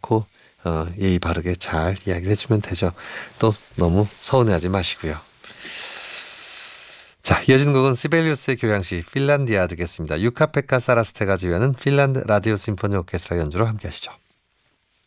않고 예의 바르게 잘 이야기를 해주면 되죠. 또 너무 서운해하지 마시고요. 자, 이어지는 곡은 시벨리우스의 교향시 핀란디아 듣겠습니다. 유카페카 사라스테가 지휘하는 핀란드 라디오 심포니 오케스트라 연주로 함께 하시죠.